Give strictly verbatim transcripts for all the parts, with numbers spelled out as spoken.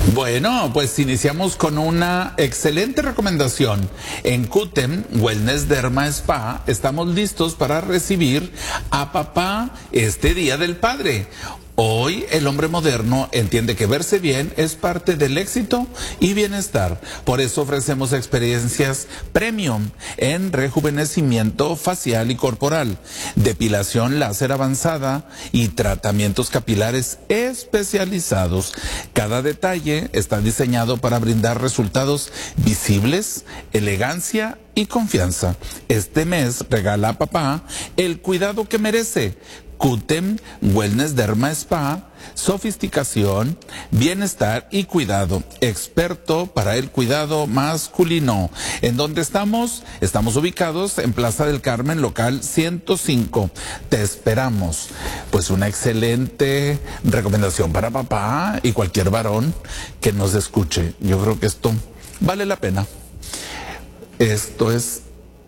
Bueno, pues iniciamos con una excelente recomendación. En Cutem Wellness Derma Spa estamos listos para recibir a papá este Día del Padre. Hoy el hombre moderno entiende que verse bien es parte del éxito y bienestar. Por eso ofrecemos experiencias premium en rejuvenecimiento facial y corporal, depilación láser avanzada y tratamientos capilares especializados. Cada detalle está diseñado para brindar resultados visibles, elegancia y confianza. Este mes regala a papá el cuidado que merece. Cutem Wellness Derma Spa, sofisticación, bienestar y cuidado, experto para el cuidado masculino. ¿En dónde estamos? Estamos ubicados en Plaza del Carmen, local ciento cinco. Te esperamos. Pues una excelente recomendación para papá y cualquier varón que nos escuche. Yo creo que esto vale la pena. Esto es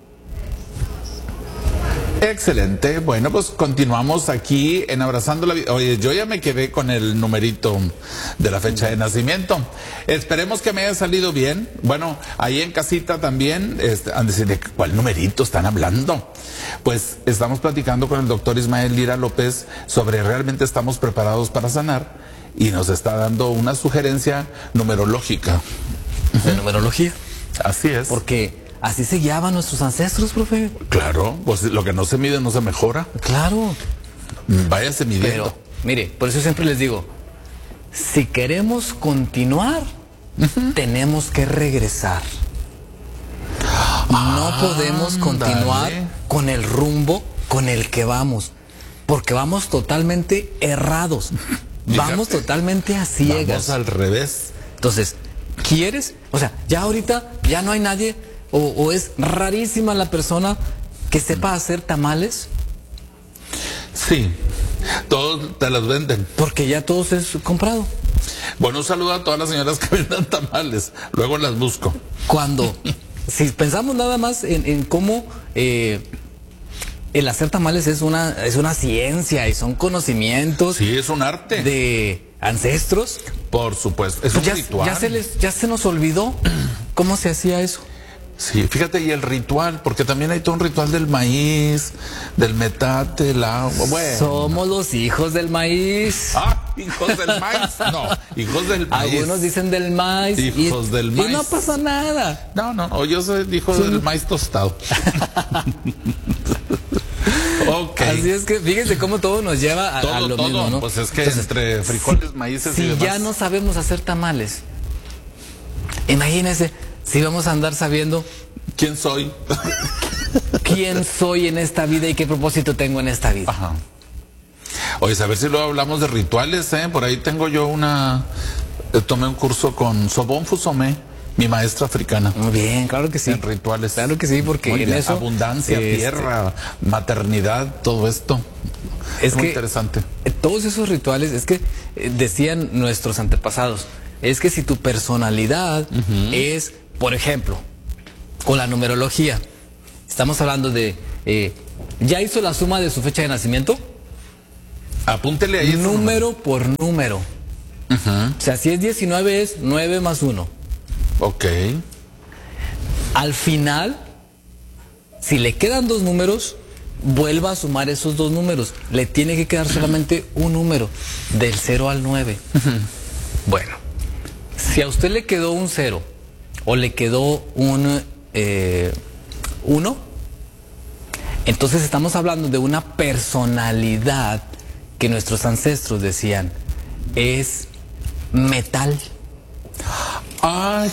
excelente. Bueno, pues continuamos aquí en Abrazando la Vida. Oye, yo ya me quedé con el numerito de la fecha de nacimiento. Esperemos que me haya salido bien. Bueno, ahí en casita también este, han de decir, ¿de cuál numerito están hablando? Pues estamos platicando con el doctor Ismael Lira López sobre realmente estamos preparados para sanar y nos está dando una sugerencia numerológica. ¿De numerología? Así es. Porque así se guiaban nuestros ancestros, profe. Claro, pues lo que no se mide no se mejora. Claro. Váyase midiendo. Pero, mire, por eso siempre les digo, si queremos continuar, uh-huh. tenemos que regresar. No ah, podemos continuar dale. con el rumbo con el que vamos, porque vamos totalmente errados. Vamos Fíjate, totalmente a ciegas. Vamos al revés. Entonces, ¿quieres? O sea, ya ahorita ya no hay nadie... O, o es rarísima la persona que sepa hacer tamales. Sí, todos te las venden. Porque ya todos es comprado. Bueno, un saludo a todas las señoras que venden tamales. Luego las busco. Cuando, si pensamos nada más en, en cómo eh, el hacer tamales es una, es una ciencia y son conocimientos. Sí, es un arte. De ancestros. Por supuesto, es un ya, ritual. Ya se, les, ya se nos olvidó cómo se hacía eso. Sí, fíjate, y el ritual, porque también hay todo un ritual del maíz, del metate, el agua. Bueno. Somos los hijos del maíz. Ah, hijos del maíz. No, hijos del maíz. Algunos dicen del maíz. Hijos y, del maíz. Y no pasa nada. No, no, no, yo soy hijo sí. del maíz tostado. Okay. Así es que fíjense cómo todo nos lleva a, todo, a lo todo. mismo, ¿no? Pues es que Entonces, entre frijoles, maíces si y demás. Si ya no sabemos hacer tamales, imagínense si vamos a andar sabiendo quién soy, quién soy en esta vida y qué propósito tengo en esta vida. Ajá. Oye, a ver si luego hablamos de rituales, ¿eh? Por ahí tengo yo una, tomé un curso con Sobon Fusomé, mi maestra africana. Muy bien, claro que sí. En rituales. Claro que sí, porque Muy en bien. eso abundancia, este, tierra, maternidad, todo esto. Es muy que interesante. Todos esos rituales, es que eh, decían nuestros antepasados, es que si tu personalidad uh-huh. es, por ejemplo, con la numerología, estamos hablando de, eh, ¿ya hizo la suma de su fecha de nacimiento? Apúntele ahí. Número por número. Uh-huh. O sea, si es diecinueve es nueve más uno. Ok. Al final, si le quedan dos números, vuelva a sumar esos dos números. Le tiene que quedar solamente un número, del cero al nueve. Uh-huh. Bueno, si a usted le quedó un cero o le quedó un eh, uno, entonces estamos hablando de una personalidad que nuestros ancestros decían es metal. Ay.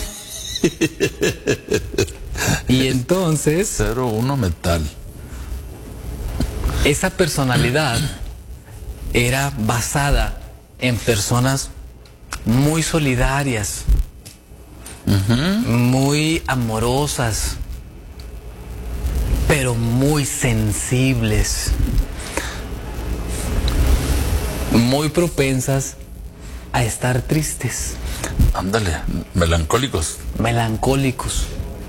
Y entonces cero uno metal. Esa personalidad era basada en personas muy solidarias, uh-huh. muy amorosas, pero muy sensibles, muy propensas a estar tristes. Ándale, melancólicos. Melancólicos.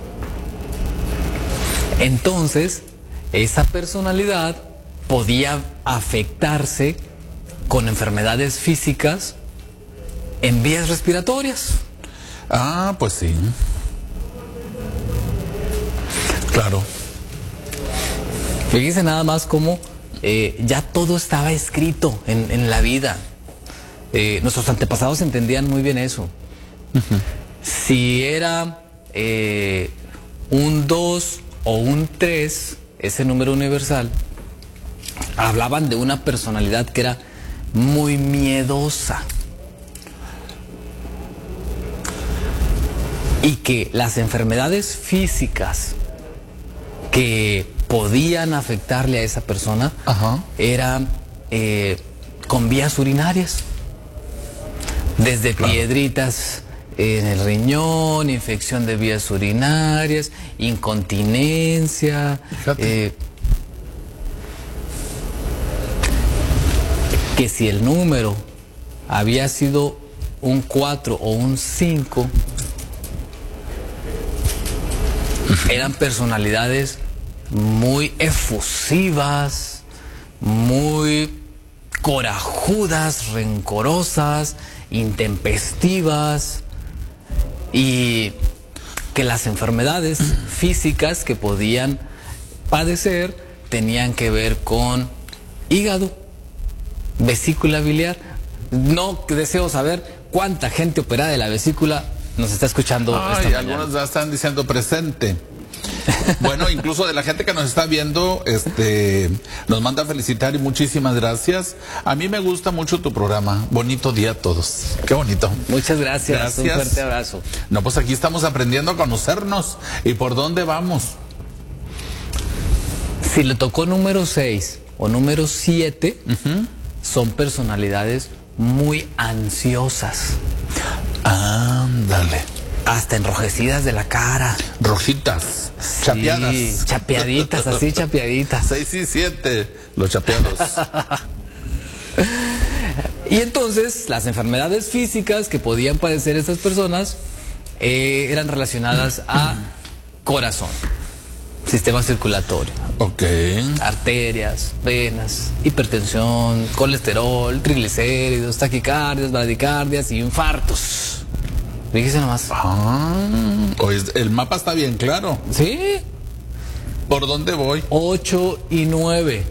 Entonces, esa personalidad podía afectarse con enfermedades físicas en vías respiratorias. Ah, pues sí. Claro. Fíjense nada más cómo eh, ya todo estaba escrito en, en la vida. Eh, nuestros antepasados entendían muy bien eso. Uh-huh. Si era eh, un dos o un tres, ese número universal, hablaban de una personalidad que era muy miedosa. Y que las enfermedades físicas que podían afectarle a esa persona, ajá, eran eh, con vías urinarias. Desde claro. piedritas en el riñón, infección de vías urinarias, incontinencia. Eh, que si el número había sido un cuatro o un cinco, eran personalidades muy efusivas, muy corajudas, rencorosas, intempestivas, y que las enfermedades físicas que podían padecer tenían que ver con hígado, vesícula biliar. No deseo saber cuánta gente operada de la vesícula nos está escuchando. Ay, esta algunos mañana ya están diciendo presente. Bueno, incluso de la gente que nos está viendo, este, nos manda a felicitar y muchísimas gracias. A mí me gusta mucho tu programa. Bonito día a todos. Qué bonito. Muchas gracias. Gracias. Un fuerte abrazo. No, pues aquí estamos aprendiendo a conocernos. ¿Y por dónde vamos? Si le tocó número seis o número siete, uh-huh, son personalidades muy ansiosas. Ándale. Hasta enrojecidas de la cara. Rojitas. Sí, chapeadas. Chapeaditas, así chapeaditas. Seis y siete, los chapeados. Y entonces, las enfermedades físicas que podían padecer estas personas eh, eran relacionadas a corazón, sistema circulatorio, okay, arterias, venas, hipertensión, colesterol, triglicéridos, taquicardias, bradicardias y infartos. Fíjese nomás. Ah, el mapa está bien claro. Sí. ¿Por dónde voy? ocho y nueve.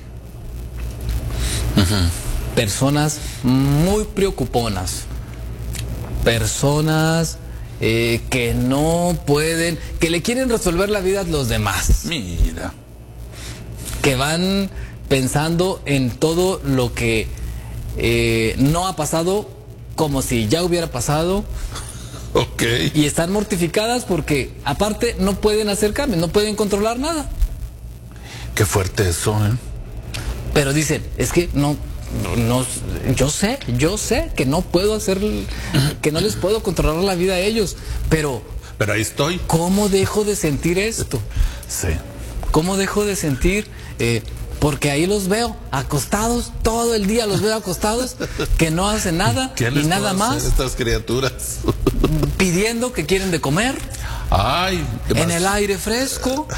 Uh-huh. Personas muy preocuponas. Personas eh, que no pueden, que le quieren resolver la vida a los demás. Mira. Que van pensando en todo lo que eh, no ha pasado como si ya hubiera pasado. Okay. Y están mortificadas porque aparte no pueden hacer cambios, no pueden controlar nada. Qué fuerte eso, ¿eh? Pero dicen, es que no, no, yo sé, yo sé que no puedo hacer, que no les puedo controlar la vida a ellos, pero... Pero ahí estoy. ¿Cómo dejo de sentir esto? Sí. ¿Cómo dejo de sentir? Eh, porque ahí los veo acostados, todo el día los veo acostados, que no hacen nada y nada más. Estas criaturas. Pidiendo que quieren de comer. Ay, en el aire fresco.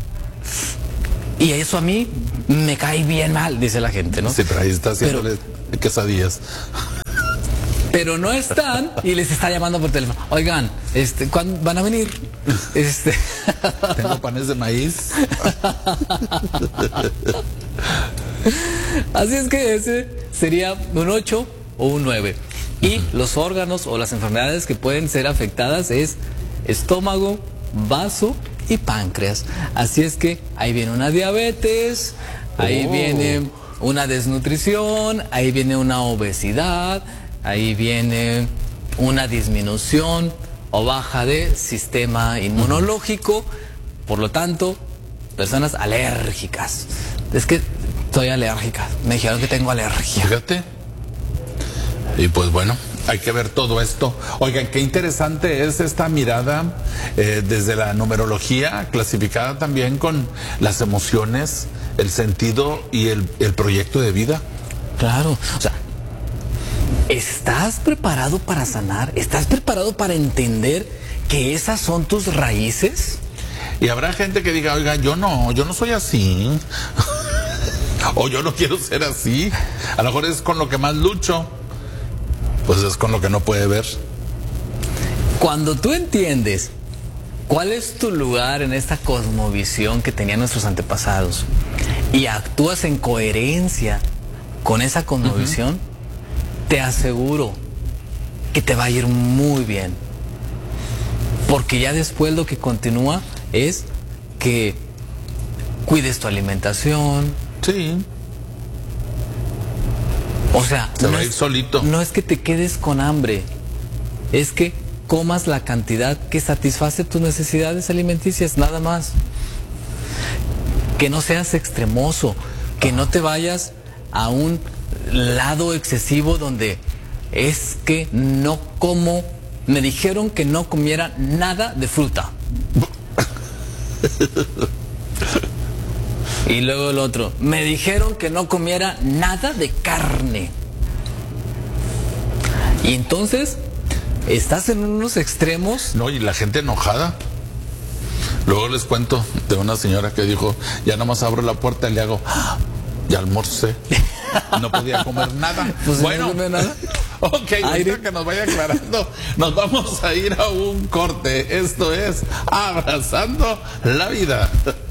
Y eso a mí me cae bien mal, dice la gente, ¿no? Sí, pero ahí está haciéndole pero, quesadillas. Pero no están y les está llamando por teléfono. Oigan, este, ¿cuándo van a venir? Este... Tengo panes de maíz. Así es que ese sería un ocho o un nueve. Y los órganos o las enfermedades que pueden ser afectadas es estómago, vaso y páncreas. Así es que ahí viene una diabetes, ahí oh. viene una desnutrición, ahí viene una obesidad, ahí viene una disminución o baja de sistema inmunológico. Por lo tanto, personas alérgicas. Es que soy alérgica. Me dijeron que tengo alergia. Fíjate. Y pues bueno, hay que ver todo esto. Oigan, qué interesante es esta mirada eh, desde la numerología, clasificada también con las emociones, el sentido y el, el proyecto de vida. Claro, o sea, ¿estás preparado para sanar? ¿Estás preparado para entender que esas son tus raíces? Y habrá gente que diga, oiga, yo no, yo no soy así. O yo no quiero ser así. A lo mejor es con lo que más lucho. pues es con lo que no puede ver. Cuando tú entiendes cuál es tu lugar en esta cosmovisión que tenían nuestros antepasados y actúas en coherencia con esa cosmovisión, uh-huh. te aseguro que te va a ir muy bien. Porque ya después lo que continúa es que cuides tu alimentación. Sí. O sea, se no va a es, ir solito. No es que te quedes con hambre, es que comas la cantidad que satisface tus necesidades alimenticias, nada más. Que no seas extremoso, que no te vayas a un lado excesivo donde es que no como, me dijeron que no comiera nada de fruta. Y luego el otro, me dijeron que no comiera nada de carne. Y entonces estás en unos extremos. No, y la gente enojada. Luego les cuento de una señora que dijo, ya nomás abro la puerta y le hago, ¡ah! Ya almorcé. No podía comer nada. Pues bueno, no nada. Ok, ahorita que nos vaya aclarando, nos vamos a ir a un corte. Esto es Abrazando la Vida.